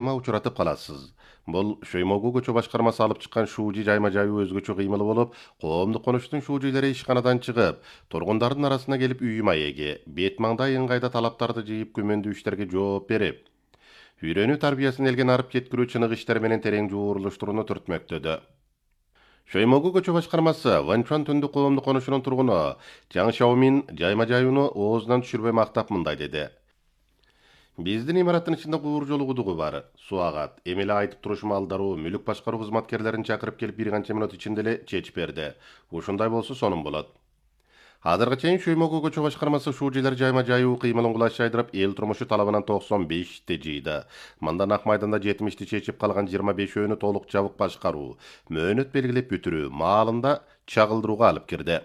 кыйынчылыгыма учуратып каласыз. Бул Шөймөгү көчө башкармасы алып чыккан шуужи жайма жайуу өзгөчө кыймылы болуп, коомдук конуштун шуужилери ишканадан чыгып, тургундардын арасына келип үйү маеги, бет маңдай ыңгайда талаптарды жыйып күмөндүү иштерге жооп берип, үйрөнүү тарбиясын элген арып жеткирүү чыныгы иштер менен терең жуурулуштурууну түртмөктөдө. Шөймөгү көчө башкармасы Ванчуан түндүк коомдук конушунун тургуну Жаң Шаомин жайма жайууну оозунан түшүрбөй мактап мындай деди. Биздин имараттын ичинде куур жолу кудугу бар. Суу агат. Эми эле айтып турушум алдаруу мүлүк башкаруу кызматкерлерин чакырып келип бир канча мүнөт ичинде эле чечип берди. Ушундай болсо сонун болот. Азыркы чейин Шөймөгү көчө башкармасы шуужилер жайма жайуу кыймылын кулаш жайдырып, эл турмушу талабынан 95ти жыйды. Мындан ак майданда 70ти чечип калган 25өөнү толук жабык башкаруу, мөөнөт белгилеп бүтүрүү, маалында чагылдырууга алып кирди.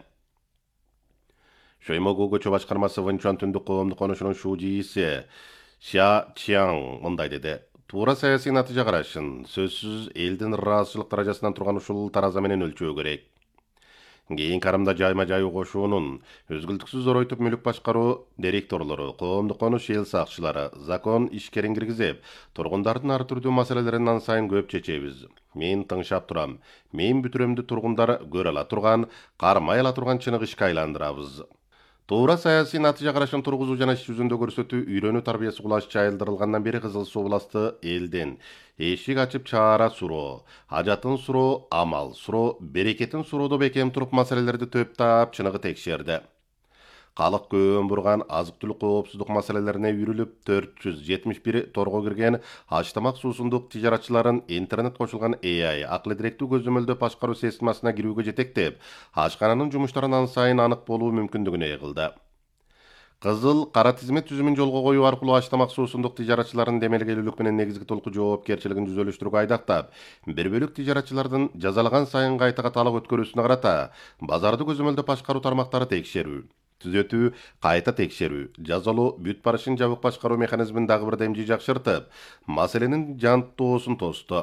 Шөймөгү көчө башкармасы Ванчуан түндүк коомдук конушунун шуужииси Ша Чиаң мындай деди. Туура саясий натыйжа карашын, сөзсүз элдин ыраазычылык даражасынан турган ушул тараза менен өлчөө керек. Кийин карымда жайма жайуу кошуунун өзгүлтүксүз зоройтуп мүлүк башкаруу директорлору, коомдук конуш эл сакчылары, закон ишкерин киргизип, тургундардын ар түрдүү маселелерин ан сайын көп чечебиз. Мен тыңшап турам. Мен бүтүрөмдү тургундар көрө ала турган, кармай ала турган чыныгы ишке айландырабыз. Туура саясий натыйжа карашын тургузуу жана иш жүзүндө көрсөтүү үйрөнүү тарбиясы кулаш чайылдырылгандан бери Кызыл Суу областы элдин эшик ачып чаара суроо, ажатын суроо, амал суроо, берекетин суроодо бекем туруп маселелерди төптап чыныгы текшерди. Калык көөн бурган азык түлүк коопсуздук маселелерине үйрүлүп 471 торго кирген аштамак суусундук тижаратчыларын интернет кошулган AI акылы директүү көзөмөлдөө башкаруу системасына кирүүгө жетектеп, ашкананын жумуштарын ан сайын анык болуу мүмкүндүгүнө эгилди. Кызыл кара тизме түзүмүн жолго коюу аркылуу аштамак суусундук тижаратчыларын демелгелүүлүк менен негизги толку жоопкерчилигин түзөлүштүрүүгө айдактап, бир бөлүк тижаратчылардын жазалаган сайын кайта талап өткөрүүсүнө карата базарды көзөмөлдөө башкаруу тармактары текшерүү, түзөтүү, кайта текшерүү, жазалоо, бүт барышын жабык башкаруу механизмин дагы бир демжи жакшыртып, маселенин жантоосун тосту.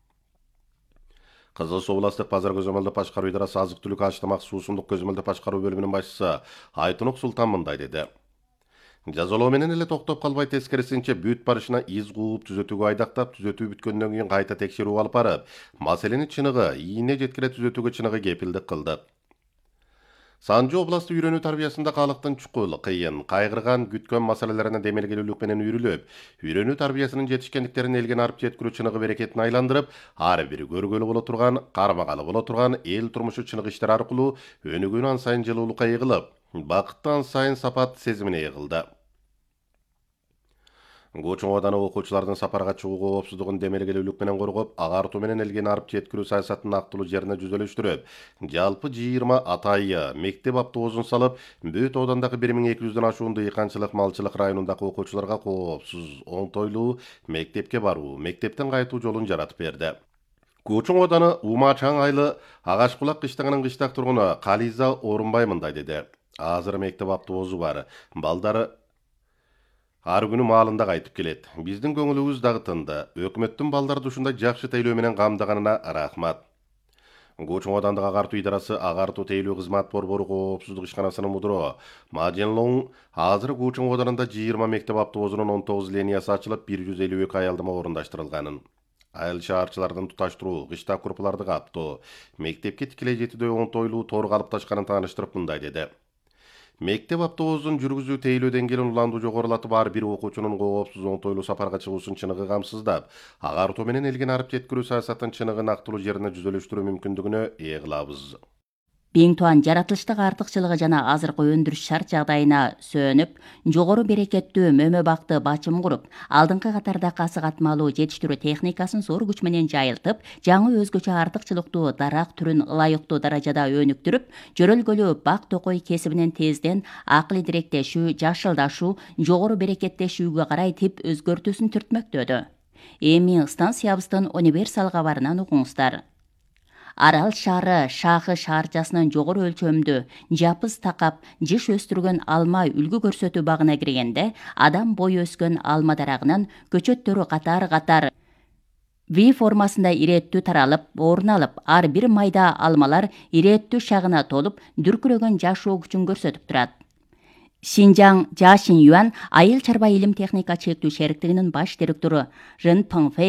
Кызыл Суу областык базар көзөмөлдөө башкаруу идарасы азык түлүк аштамак суусундук көзөмөлдөө башкаруу бөлүмүнүн башчысы Айтунук Султан мындай деди. Жазалоо менен эле токтоп калбай, тескерисинче бүт барышына из кууп түзөтүүгө айдактап, түзөтүү бүткөндөн кийин кайта текшерүү алып барып, маселени чыныгы, ийине жеткире түзөтүүгө чыныгы кепилдик кылдык. Санжы областы үйрөнүү тарбиясында калыктын чукул, кыйын, кайгырган, күткөн маселелерине демелгелүүлүк менен үйрүлүп, үйрөнүү тарбиясынын жетишкендиктерин элген арып жеткирүү чыныгы берекетин айландырып, ар бири көргөлү боло турган, кармагалы боло турган эл турмушу чыныгы иштер аркылуу өнүгүүнү ан сайын жылуулукка эгилип, бакытты ан сайын сапат сезимине эгилди. Көчү ооданы окуучулардын сапарга чыгуу коопсуздугун демелгелүүлүк менен коргоп, агартуу менен элген арып жеткирүү саясатын актылуу жерине жүзөлүштүрүп, жалпы 20 атайы мектеп автобусун салып, бүт оодандагы 1200дөн ашуун дыйканчылык, малчылык районундагы окуучуларга коопсуз, оңтойлуу мектепке баруу, мектептен кайтуу жолун жаратып берди. Көчү ооданы Ума Чаң айлы Агашкулак кыштагынын кыштак тургуну Кализа Орунбай мындай деди. Азыр мектеп автобусу бар. Балдары ар күнү маалында кайтып келет. Биздин көңүлүбүз дагы тынды. Өкмөттүн балдарды ушундай жакшы тейлөө менен камдаганына рахмат. Көчү оодандык агартуу идарасы агартуу тейлөө кызмат борбору коопсуздук ишканасынын мудуру Мажен Лоң азыр Көчү ооданында 20 мектеп автобусунун 19 линиясы ачылып, 152 аялдама орундаштырылганын. Айыл шаарчылардын туташтыруу, кыштак группаларды каптоо, мектепке тикелей жетүүдө оңтойлуу тор калыпташканын тааныштырып мындай деди. Мектеп автобусун жүргүзүү тейлөө деңгээлин уландуу жогорулатып, ар бир окуучунун коопсуз оңтойлуу сапарга чыгуусун чыныгы камсыздап, агартуу менен элген арып жеткирүү саясатын чыныгы актылуу жерине жүзөлүштүрүү мүмкүндүгүнө ээ кылабыз. Биңтуан жаратылыштык артыкчылыгы жана азыркы өндүрүш шарт жагдайына сөнүп, жогору берекеттүү мөмө бакты бачым куруп, алдыңкы катарда касы катмалуу жетиштирүү техникасын зор күч менен жайылтып, жаңы өзгөчө артыкчылыктуу дарак түрүн ылайыктуу даражада өнүктүрүп, жөрөлгөлүү бак токой кесибинен тезден акылы директешүү, жашылдашуу, жогору берекеттешүүгө карай тип өзгөртүүсүн түртмөктөдү. Эми станциябыздын универсал кабарынан угуңуздар. Арал шаары Шахы шаарчасынын жогору өлчөмдүү жапыз такап жыш өстүргөн алма үлгү көрсөтүү багына киргенде, адам бою өскөн алма дарагынан көчөттөрү катар-катар V формасында ирээттүү таралып, орун алып, ар бир майда алмалар ирээттүү шагына толуп, дүркүрөгөн жашоо күчүн көрсөтүп турат. Шинжаң Жашин Юан айыл чарба илим техника чектүү шериктигинин баш директору Рын Пыңфэй